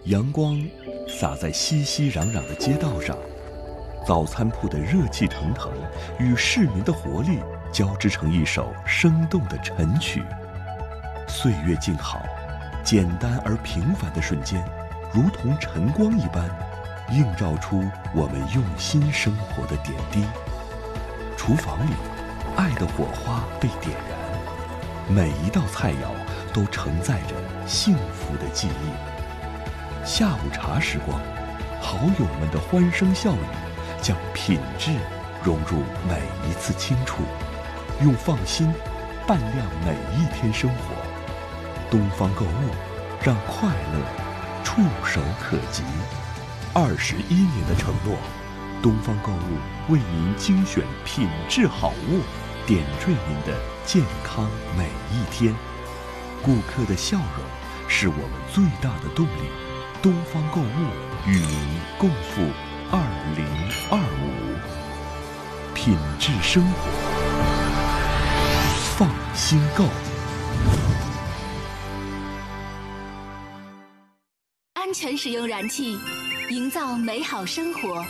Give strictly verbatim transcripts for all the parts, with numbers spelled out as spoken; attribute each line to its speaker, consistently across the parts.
Speaker 1: 阳光洒在熙熙攘攘的街道上，早餐铺的热气腾腾与市民的活力交织成一首生动的晨曲。岁月静好，简单而平凡的瞬间，如同晨光一般，映照出我们用心生活的点滴。厨房里，爱的火花被点燃，每一道菜肴都承载着幸福的记忆。下午茶时光，好友们的欢声笑语，将品质融入每一次清楚，用放心伴亮每一天生活。东方购物，让快乐触手可及。二十一年的承诺，东方购物为您精选品质好物，点缀您的健康每一天。顾客的笑容是我们最大的动力。东方购物与您共赴二零二五，品质生活，放心购。
Speaker 2: 安全使用燃气，营造美好生活。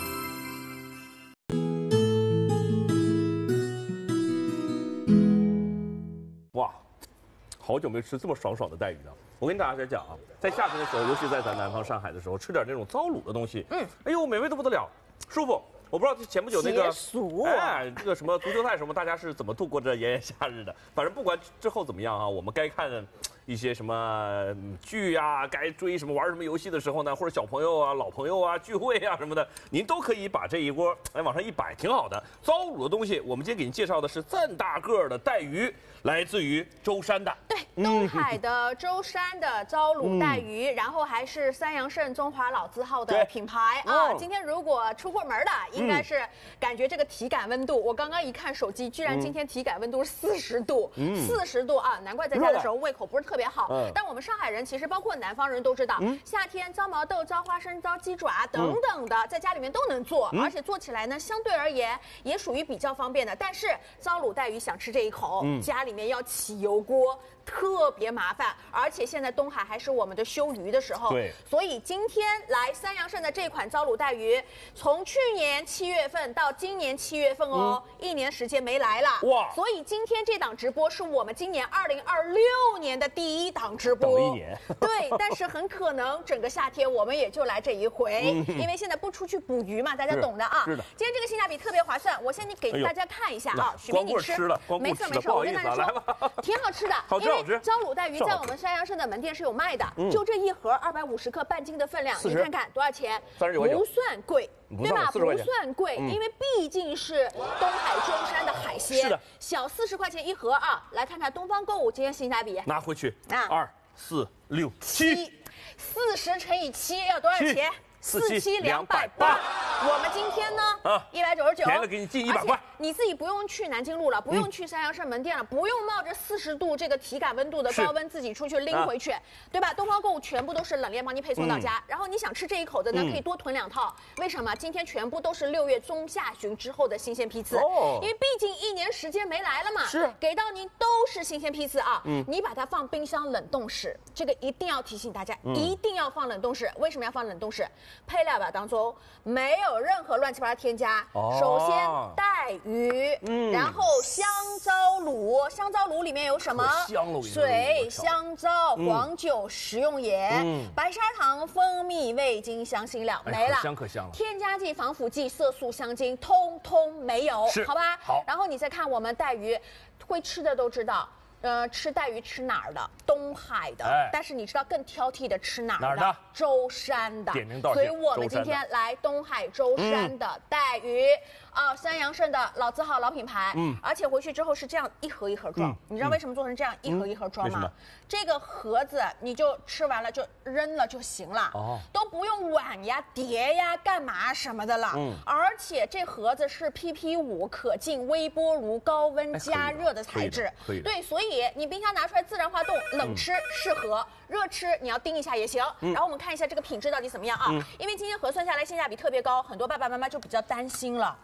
Speaker 3: 哇，好久没吃这么爽爽的带鱼了。我跟大家讲啊，在夏天的时候，尤其在咱南方上海的时候，吃点那种糟卤的东西，嗯，哎呦，美味的不得了，舒服。我不知道前不久那个，哎，这个什么足球赛什么，大家是怎么度过这炎炎夏日的？反正不管之后怎么样啊，我们该看一些什么剧啊，该追什么玩什么游戏的时候呢，或者小朋友啊、老朋友啊聚会啊什么的，您都可以把这一锅哎往上一摆，挺好的。糟卤的东西，我们今天给您介绍的是这么大个的带鱼，来自于舟山的。
Speaker 4: 对，东海的舟山的糟卤带鱼，嗯、然后还是三阳盛中华老字号的品牌啊。今天如果出过门的，应该是感觉这个体感温度，我刚刚一看手机，居然今天体感温度是四十度，四十、嗯、度啊，难怪在家的时候胃口不是特别好。嗯、但我们上海人其实包括南方人都知道，嗯、夏天糟毛豆、糟花生、糟鸡爪等等的，在家里面都能做，嗯、而且做起来呢，相对而言也属于比较方便的。但是糟卤带鱼想吃这一口，嗯、家里面要起油锅。特别麻烦，而且现在东海还是我们的休渔的时候，对，所以今天来三阳盛的这款糟卤带鱼，从去年七月份到今年七月份哦，嗯、一年时间没来了，哇！所以今天这档直播是我们今年二零二六年的第一档直播，
Speaker 3: 等了一年，
Speaker 4: 对，但是很可能整个夏天我们也就来这一回，嗯、因为现在不出去捕鱼嘛，大家懂的啊。是的，今天这个性价比特别划算，我先给大家看一下啊，许明你吃，没错没错，我跟大家说，挺好吃的，因为糟卤带鱼在我们三阳盛的门店是有卖的，嗯、就这一盒二百五十克半斤的分量，你看看多少钱？
Speaker 3: 三十九块九，
Speaker 4: 不算贵，对吧？不算贵，嗯、因为毕竟是东海舟山的海鲜，是的，小四十块钱一盒啊。来看看东方购物今天性价比，
Speaker 3: 拿回去啊，二四六七，
Speaker 4: 四十乘以七要多少钱？四七两百八，我们今天呢，啊，一百九十九，
Speaker 3: 便宜了给你进一百块。
Speaker 4: 你自己不用去南京路了，不用去三阳盛门店了，不用冒着四十度这个体感温度的高温自己出去拎回去，对吧？东方购物全部都是冷链帮你配送到家，然后你想吃这一口的呢，可以多囤两套。为什么？今天全部都是六月中下旬之后的新鲜批次，因为毕竟一年时间没来了嘛，是给到您都是新鲜批次啊。嗯，你把它放冰箱冷冻室，这个一定要提醒大家，一定要放冷冻室。为什么要放冷冻室？配料表当中没有任何乱七八糟添加。哦、首先带鱼，嗯，然后香糟卤，香糟卤里面有什么？水、香糟、黄酒、食用盐、嗯、白砂糖、蜂蜜、味精、香辛料，没了。
Speaker 3: 可香可香了。
Speaker 4: 添加剂、防腐剂、色素、香精，通通没有，好吧？好。然后你再看我们带鱼，会吃的都知道。呃，吃带鱼吃哪儿的？东海的。哎、但是你知道更挑剔的吃哪儿的？哪儿的？舟山的。
Speaker 3: 点名道姓。
Speaker 4: 所以我们今天来东海舟山的带鱼。嗯啊，三阳盛的老字号老品牌，嗯，而且回去之后是这样一盒一盒装，嗯、你知道为什么做成这样一盒一盒装吗？嗯、这个盒子你就吃完了就扔了就行了，哦，都不用碗呀、碟呀、干嘛什么的了，嗯，而且这盒子是 P P 五可进微波炉高温加热的材质，可以，对，所以你冰箱拿出来自然化冻，冷吃适合。热吃你要叮一下也行，嗯、然后我们看一下这个品质到底怎么样啊？嗯、因为今天核算下来性价比特别高，很多爸爸妈妈就比较担心了。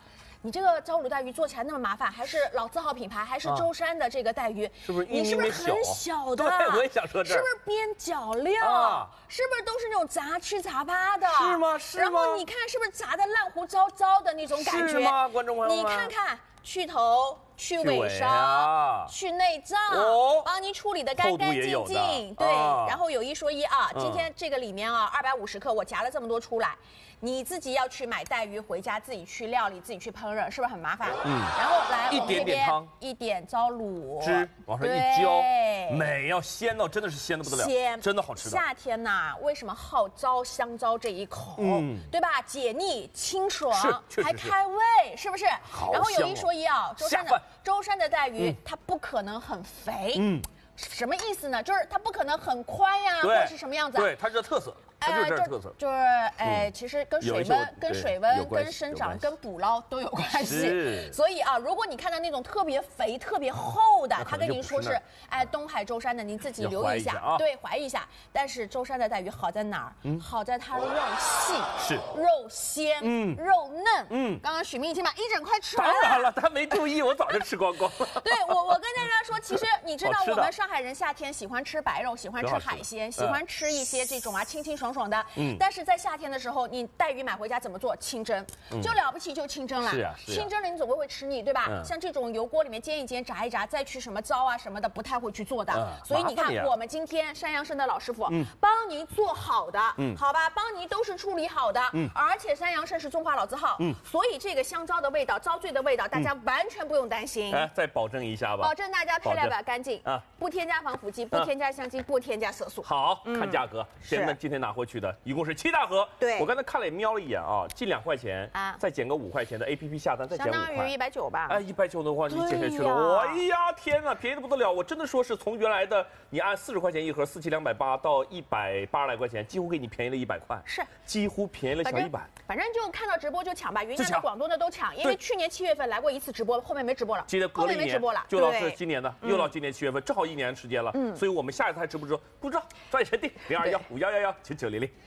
Speaker 4: 你这个糟卤带鱼做起来那么麻烦，还是老字号品牌，还是舟山的这个带鱼，
Speaker 3: 是不是？
Speaker 4: 你是不是很小的？
Speaker 3: 对，我也想说这。
Speaker 4: 是不是边角料？啊、是不是都是那种杂七杂八的？
Speaker 3: 是吗？是吗？
Speaker 4: 然后你看是不是炸的烂糊糟糟的那种感觉？
Speaker 3: 是吗？观众朋友们，
Speaker 4: 你看看，去头。去尾梢、啊、去内脏，哦、帮你处理的干干净净。对，啊、然后有一说一啊，嗯、今天这个里面啊，二百五十克，我夹了这么多出来，你自己要去买带鱼回家，自己去料理，自己去烹饪，是不是很麻烦？嗯。然后来，
Speaker 3: 一点点汤，
Speaker 4: 一点糟卤
Speaker 3: 汁往上一浇，美要鲜哦，真的是鲜的不得了，
Speaker 4: 鲜，
Speaker 3: 真的好吃的。
Speaker 4: 夏天呐，为什么好糟香糟这一口？嗯，对吧？解腻、清爽，还开胃，是不是？
Speaker 3: 好香哦。
Speaker 4: 然后有一说一啊，舟山的。舟山的带鱼，嗯、它不可能很肥，嗯，什么意思呢？就是它不可能很宽呀，或者是什么样子、啊？
Speaker 3: 对，它是特色，它就是这特色。
Speaker 4: 就是哎，其实跟水温、跟水温、跟生长、跟捕捞都有关系。所以啊，如果你看到那种特别肥、特别厚的，他跟您说是哎东海舟山的，您自己留意一下，对，怀疑一下。但是舟山的带鱼好在哪儿？嗯，好在它肉细，
Speaker 3: 是
Speaker 4: 肉鲜，嗯，肉嫩，嗯。刚刚许明已经把一整块吃完了。
Speaker 3: 当然了，他没注意，我早就吃光光了。
Speaker 4: 对我，我跟大家说，其实你知道我们上海人夏天喜欢吃白肉，喜欢吃海鲜，喜欢吃一些这种啊清清爽爽的。嗯。但是在夏天的时候，你带鱼买回家怎么做？清蒸，就了不起就清蒸了。
Speaker 3: 是啊，
Speaker 4: 清蒸了你总归会吃腻，对吧？像这种油锅里面煎一煎、炸一炸，再去什么糟啊什么的，不太会去做的。所以你看，我们今天山阳生的老师傅帮您做好的，好吧？帮您都是处理好的，而且山阳生是中华老字号，所以这个香糟的味道、糟醉的味道，大家完全不用担心。
Speaker 3: 哎，再保证一下吧，
Speaker 4: 保证大家配料表干净啊，不添加防腐剂，不添加香精，不添加色素。
Speaker 3: 好看价格，姐们今天拿回去的一共是七大盒。
Speaker 4: 对，
Speaker 3: 我刚才看了也瞄了一眼啊，近两块钱啊，再减个五块钱的 A P P 下单，再减五块，
Speaker 4: 相当于一百九吧。
Speaker 3: 哎，一百九的话，你减下去了，哎呀，天哪，便宜的不得了！我真的说是从原来的你按四十块钱一盒，四七两百八到一百八十来块钱，几乎给你便宜了一百块，
Speaker 4: 是，
Speaker 3: 几乎便宜了小一百。
Speaker 4: 反正就看到直播就抢吧，云南的、广东的都抢，因为去年七月份来过一次直播，后面没直播了，
Speaker 3: 记得隔了一年，
Speaker 4: 没直播了，
Speaker 3: 就到是今年的，又到今年七月份，正好一年时间了。嗯，所以我们下一次还直不直？不知道，抓紧时间定零二幺五幺幺幺九九零零。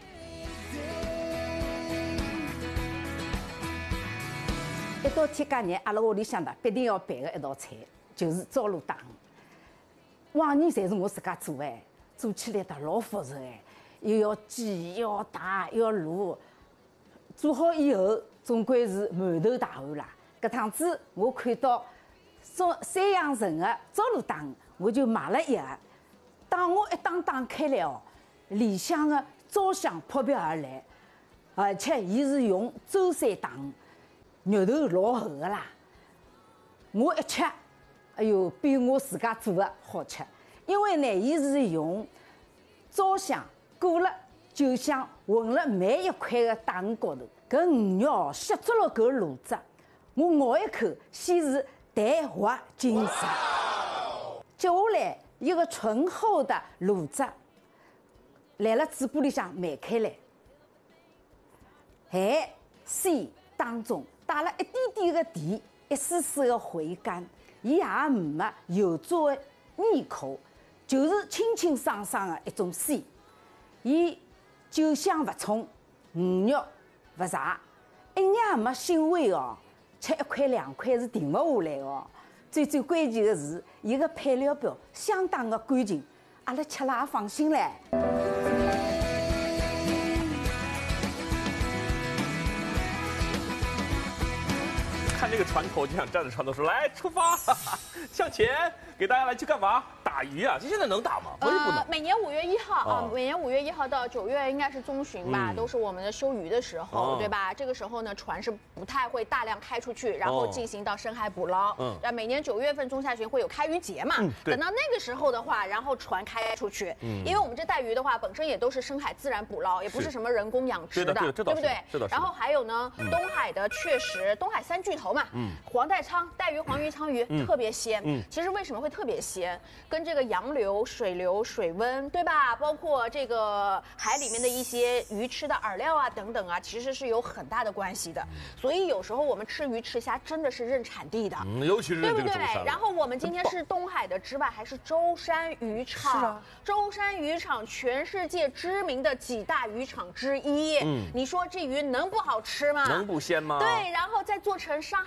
Speaker 5: 一到天家日，阿拉屋里向的必定要备的一道菜就是糟卤蛋。往年侪是我自家做哎，做起来的老复杂哎，又要煎，又要打，又要卤。做好以后，总归是满头大汗啦。搿趟子我看到山山阳城的糟卤蛋，我就买了一盒。当我一打打开来哦，里向的糟香扑鼻而来，而且伊是用舟山蛋。肉头老厚的啦，我一吃，哎呦，比我自家做的好吃。因为呢，伊是用糟香裹了酒香混了每一块的蛋高头，搿鱼肉吸足了搿卤汁，我咬一口，先是淡滑紧实，接下来一个醇厚的卤汁来了嘴巴里向漫开来，咸鲜当中。带了一点点的甜，一丝丝的回甘，伊也没油炸的腻口，就是清清爽爽的一种鲜。伊酒香不冲，鱼肉不柴，一眼也没腥味哦。吃一块两块是停不下来哦。最最关键的是，伊个配料表相当的干净，阿拉吃了也放心唻。
Speaker 3: 看这个船头就想站着船头说来出发，向前，给大家来去干嘛？打鱼啊！这现在能打吗？我也不能。
Speaker 4: 呃、每年五月一号啊，哦、每年五月一号到九月应该是中旬吧，嗯、都是我们的休渔的时候，哦、对吧？这个时候呢，船是不太会大量开出去，然后进行到深海捕捞。嗯。对，每年九月份中下旬会有开渔节嘛？嗯。等到那个时候的话，然后船开出去，嗯，因为我们这带鱼的话，本身也都是深海自然捕捞，也不是什么人工养殖的，
Speaker 3: 对
Speaker 4: 不对？
Speaker 3: 是的。
Speaker 4: 然后还有呢，嗯、东海的确实，东海三巨头嘛，嗯，黄带鲳、带鱼、黄鱼、鲳鱼、嗯、特别鲜。嗯。其实为什么会特别鲜？跟这个洋流、水流、水温，对吧？包括这个海里面的一些鱼吃的饵料啊等等啊，其实是有很大的关系的。所以有时候我们吃鱼吃虾真的是认产地的，
Speaker 3: 嗯，尤其是
Speaker 4: 对不对？然后我们今天是东海的之外，还是舟山渔场。是啊，舟山渔场全世界知名的几大渔场之一。嗯，你说这鱼能不好吃吗？
Speaker 3: 能不鲜吗？
Speaker 4: 对，然后再做成上海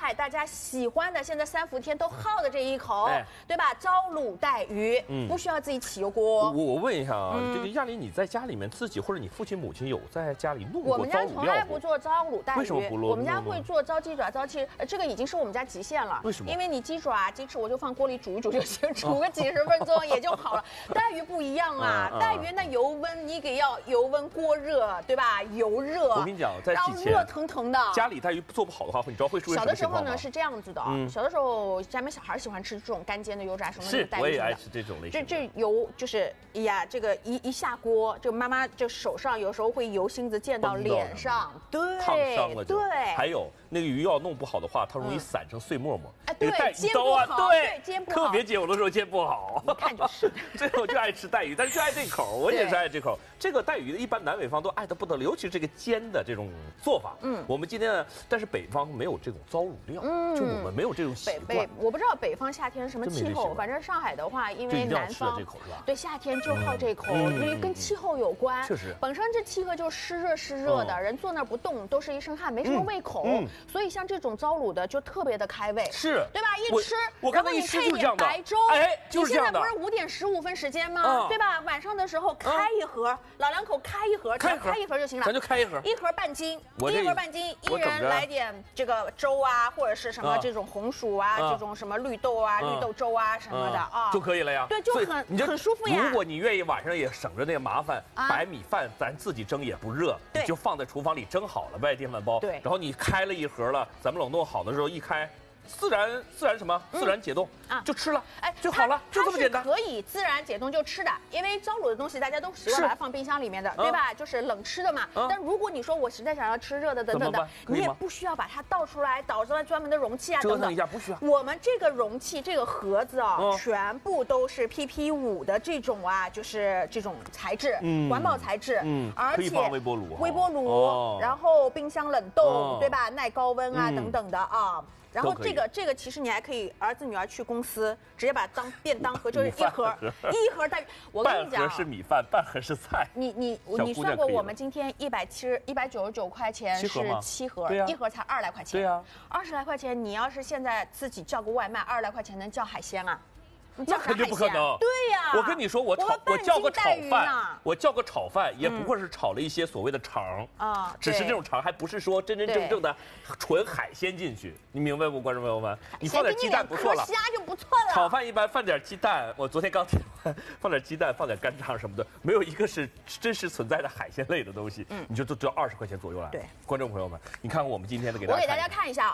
Speaker 4: 海大家喜欢的，现在三伏天都好的这一口，
Speaker 3: 哎
Speaker 4: 对吧？糟卤带鱼，
Speaker 3: 嗯
Speaker 4: 不需要自己起油
Speaker 3: 我
Speaker 4: 锅。
Speaker 3: 我问一下啊，
Speaker 4: 嗯
Speaker 3: 这个亚玲，你在家里面自己或者你父亲母亲有在家里弄过
Speaker 4: 我们家
Speaker 3: 糟卤料
Speaker 4: 从来不做糟卤带鱼，
Speaker 3: 为什么不弄
Speaker 4: 我们家
Speaker 3: 弄呢
Speaker 4: 会做糟鸡爪、糟翅，呃，这个已经是我们家极限了。
Speaker 3: 为什么
Speaker 4: 因为你鸡爪、鸡翅，我就放锅里煮一煮就行，煮个几十分钟也就好了。带鱼不一样啊
Speaker 3: 嗯，嗯
Speaker 4: 带鱼那油温你给要油温锅热，对吧？油热，
Speaker 3: 我跟你讲，在
Speaker 4: 然后
Speaker 3: 之前
Speaker 4: 热腾腾的。
Speaker 3: 家里带鱼做不好的话，你知道会出现
Speaker 4: 小
Speaker 3: 什么情况吗
Speaker 4: 的时候呢？是这样子的，
Speaker 3: 嗯
Speaker 4: 小的时候家里面小孩喜欢吃这种干煎的油炸什么的带鱼什么的。
Speaker 3: 我也爱吃这种类型
Speaker 4: 这
Speaker 3: 的。
Speaker 4: 这油就是哎呀，这个一一下锅，这个妈妈这手上有时候会油星子溅到
Speaker 3: 崩到
Speaker 4: 脸上，对，
Speaker 3: 烫伤了就。
Speaker 4: 对，
Speaker 3: 还有那个鱼要弄不好的话，它容易散成碎沫沫。
Speaker 4: 哎
Speaker 3: 那个带鱼
Speaker 4: 对煎
Speaker 3: 刀啊，
Speaker 4: 不好对煎不好
Speaker 3: 特别煎，有的时候煎不好。
Speaker 4: 一看就是。
Speaker 3: 最后就爱吃带鱼，但是就爱这口，我也是爱这口。这个带鱼的，一般南北方都爱的不得了，尤其是这个煎的这种做法。嗯，我们今天呢，但是北方没有这种糟卤料，嗯，就我们没有这种习惯
Speaker 4: 北北。我不知道北方夏天什么气候，
Speaker 3: 真没这习惯
Speaker 4: 反正上海的话，因
Speaker 3: 就一定要
Speaker 4: 为南方
Speaker 3: 吃的这口是吧
Speaker 4: 对夏天就好这口，
Speaker 3: 嗯
Speaker 4: 因为跟气候有关。
Speaker 3: 确实
Speaker 4: 本身这气候就湿热湿热的，
Speaker 3: 嗯
Speaker 4: 人坐那儿不动都是一身汗，没什么胃口
Speaker 3: 嗯嗯，
Speaker 4: 所以像这种糟卤的就特别的开胃，
Speaker 3: 是
Speaker 4: 对吧？一
Speaker 3: 我
Speaker 4: 吃，
Speaker 3: 我刚才一吃
Speaker 4: 然后你配
Speaker 3: 就是这样的
Speaker 4: 点白粥，
Speaker 3: 哎就是这样的
Speaker 4: 你现在不是五点十五分时间吗
Speaker 3: 嗯？
Speaker 4: 对吧？晚上的时候开一盒，老两口开一盒，只要
Speaker 3: 开一盒
Speaker 4: 开一盒就行了，
Speaker 3: 咱就开一盒
Speaker 4: 一盒半斤，
Speaker 3: 我这
Speaker 4: 一盒半斤，一人
Speaker 3: 我整着
Speaker 4: 来点这个粥啊，或者是什么
Speaker 3: 啊
Speaker 4: 这种红薯啊，
Speaker 3: 啊
Speaker 4: 这种什么绿豆啊、
Speaker 3: 啊
Speaker 4: 绿豆粥啊什么的啊，
Speaker 3: 就可以了呀。
Speaker 4: 对就
Speaker 3: 所以
Speaker 4: 很
Speaker 3: 你就
Speaker 4: 很舒服呀
Speaker 3: 如果你愿意晚上也省着那个麻烦，
Speaker 4: 啊
Speaker 3: 白米饭咱自己蒸也不热，
Speaker 4: 对
Speaker 3: 你就放在厨房里蒸好了呗，电饭煲。
Speaker 4: 对
Speaker 3: 然后你开了一盒了，咱们冷冻好的时候一开，自然自然什么？自然解冻
Speaker 4: 啊
Speaker 3: 就吃了，
Speaker 4: 哎，
Speaker 3: 就好了，
Speaker 4: 它
Speaker 3: 就这么简单
Speaker 4: 它。是可以自然解冻就吃的，因为糟卤的东西大家都习惯
Speaker 3: 是
Speaker 4: 把它放冰箱里面的，对吧？就是冷吃的嘛。
Speaker 3: 嗯
Speaker 4: 但如果你说我实在想要吃热的等等的
Speaker 3: 怎么办，可以吗
Speaker 4: 你也不需要把它倒出来，倒出来专门的容器啊等等
Speaker 3: 折腾一。下不需要。
Speaker 4: 我们这个容器、这个盒子啊，
Speaker 3: 嗯
Speaker 4: 全部都是 P P 五的这种啊，就是这种材质，
Speaker 3: 嗯
Speaker 4: 环保材质，
Speaker 3: 嗯
Speaker 4: 而且
Speaker 3: 可以放微波炉哈
Speaker 4: 微波炉，
Speaker 3: 哦
Speaker 4: 然后冰箱冷冻，
Speaker 3: 哦
Speaker 4: 对吧？耐高温啊
Speaker 3: 嗯
Speaker 4: 等等的啊。然后
Speaker 3: 都可以
Speaker 4: 这个这个其实你还可以儿子女儿去公司直接把它当便当盒，就是一盒
Speaker 3: 米饭盒
Speaker 4: 一盒带。我跟
Speaker 3: 半盒
Speaker 4: 你讲，
Speaker 3: 是米饭，半盒是菜。
Speaker 4: 你你
Speaker 3: 小
Speaker 4: 你算过
Speaker 3: 姑娘可以了
Speaker 4: 我们今天一百七十一百九十九块钱是
Speaker 3: 七盒吗
Speaker 4: 七盒，
Speaker 3: 对呀
Speaker 4: 一盒才二十来块钱。
Speaker 3: 对呀
Speaker 4: 二十来块钱，你要是现在自己叫个外卖，二十来块钱能叫海鲜啊？你叫啥
Speaker 3: 那肯定不可
Speaker 4: 海鲜啊
Speaker 3: 能。
Speaker 4: 对呀，
Speaker 3: 我跟你说，我炒
Speaker 4: 们
Speaker 3: 我叫个炒
Speaker 4: 半斤带鱼
Speaker 3: 饭
Speaker 4: 呢，
Speaker 3: 我叫个炒饭也不过是炒了一些所谓的肠
Speaker 4: 啊对
Speaker 3: 只是这种肠还不是说真真正正的纯海鲜进去，你明白不，观众朋友们？你放点鸡蛋不错了
Speaker 4: 先给你两颗。虾就不错了。
Speaker 3: 炒饭一般放点鸡蛋，我昨天刚听完，放点鸡蛋，放点干肠什么的，没有一个是真实存在的海鲜类的东西，你就都只要二十块钱左右了。
Speaker 4: 对，
Speaker 3: 观众朋友们，你看看我们今天的给大家
Speaker 4: 我给大
Speaker 3: 看一下
Speaker 4: 家看一下啊。